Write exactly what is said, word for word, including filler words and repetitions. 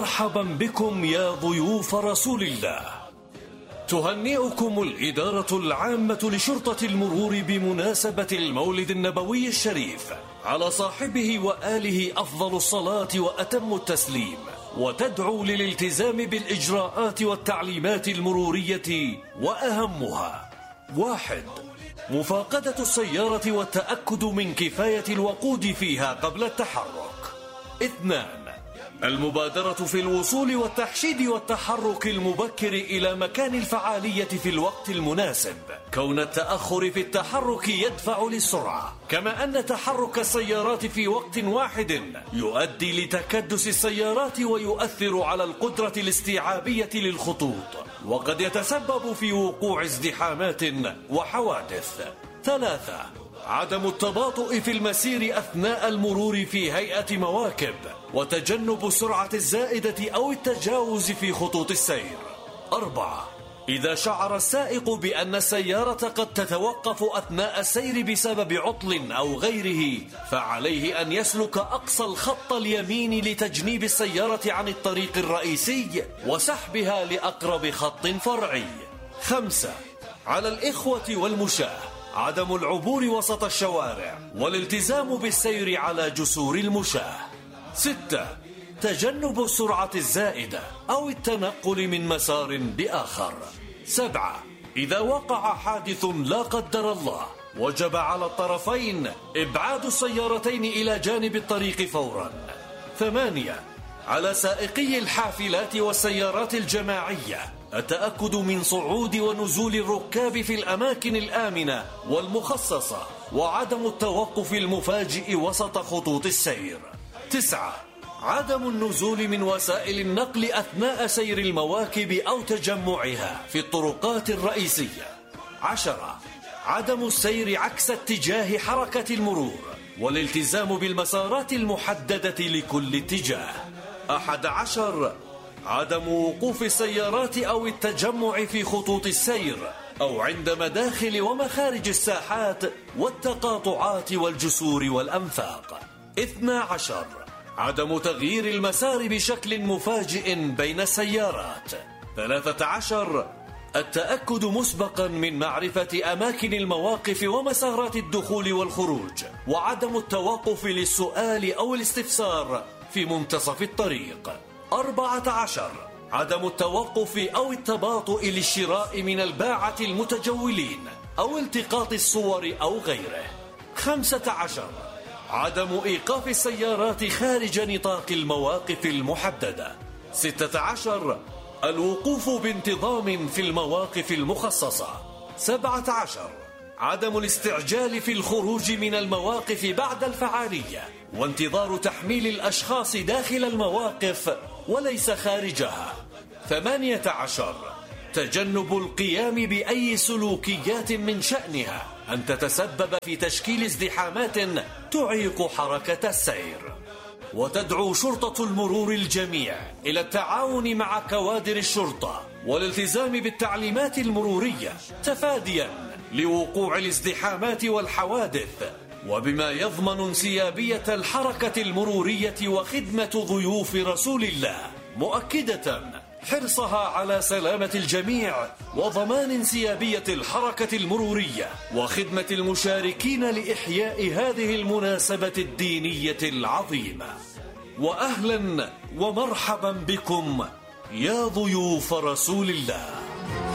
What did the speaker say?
مرحبا بكم يا ضيوف رسول الله. تهنئكم الإدارة العامة لشرطة المرور بمناسبة المولد النبوي الشريف على صاحبه وآله أفضل الصلاة وأتم التسليم، وتدعو للالتزام بالإجراءات والتعليمات المرورية، وأهمها: واحد، مفاقدة السيارة والتأكد من كفاية الوقود فيها قبل التحرك. اثنان، المبادرة في الوصول والتحشيد والتحرك المبكر إلى مكان الفعالية في الوقت المناسب، كون التأخر في التحرك يدفع للسرعة، كما أن تحرك السيارات في وقت واحد يؤدي لتكدس السيارات ويؤثر على القدرة الاستيعابية للخطوط، وقد يتسبب في وقوع ازدحامات وحوادث. ثلاثة، عدم التباطؤ في المسير أثناء المرور في هيئة مواكب، وتجنب السرعة الزائدة أو التجاوز في خطوط السير. أربعة، إذا شعر السائق بأن السيارة قد تتوقف أثناء السير بسبب عطل أو غيره، فعليه أن يسلك أقصى الخط اليمين لتجنيب السيارة عن الطريق الرئيسي وسحبها لأقرب خط فرعي. خمسة، على الإخوة والمشاة عدم العبور وسط الشوارع والالتزام بالسير على جسور المشاة. ستة، تجنب السرعة الزائدة أو التنقل من مسار لآخر. سبعة، إذا وقع حادث لا قدر الله وجب على الطرفين إبعاد السيارتين إلى جانب الطريق فورا. ثمانية، على سائقي الحافلات والسيارات الجماعية التأكد من صعود ونزول الركاب في الأماكن الآمنة والمخصصة، وعدم التوقف المفاجئ وسط خطوط السير. تسعة، عدم النزول من وسائل النقل أثناء سير المواكب أو تجمعها في الطرقات الرئيسية. عشرة، عدم السير عكس اتجاه حركة المرور والالتزام بالمسارات المحددة لكل اتجاه. أحد عشر، عدم وقوف السيارات أو التجمع في خطوط السير أو عند مداخل ومخارج الساحات والتقاطعات والجسور والأنفاق. اثنا عشر، عدم تغيير المسار بشكل مفاجئ بين السيارات. ثلاثة عشر، التأكد مسبقا من معرفة أماكن المواقف ومسارات الدخول والخروج، وعدم التوقف للسؤال أو الاستفسار في منتصف الطريق. أربعة عشر، عدم التوقف أو التباطؤ للشراء من الباعة المتجولين أو التقاط الصور أو غيره. خمسة عشر، عدم إيقاف السيارات خارج نطاق المواقف المحددة. ستة عشر، الوقوف بانتظام في المواقف المخصصة. سبعة عشر، عدم الاستعجال في الخروج من المواقف بعد الفعالية، وانتظار تحميل الأشخاص داخل المواقف وليس خارجها. ثمانية عشر، تجنب القيام بأي سلوكيات من شأنها أن تتسبب في تشكيل ازدحامات تعيق حركة السير. وتدعو شرطة المرور الجميع إلى التعاون مع كوادر الشرطة والالتزام بالتعليمات المرورية تفاديا لوقوع الازدحامات والحوادث، وبما يضمن انسيابية الحركة المرورية وخدمة ضيوف رسول الله، مؤكدة حرصها على سلامة الجميع وضمان انسيابية الحركة المرورية وخدمة المشاركين لإحياء هذه المناسبة الدينية العظيمة. وأهلا ومرحبا بكم يا ضيوف رسول الله.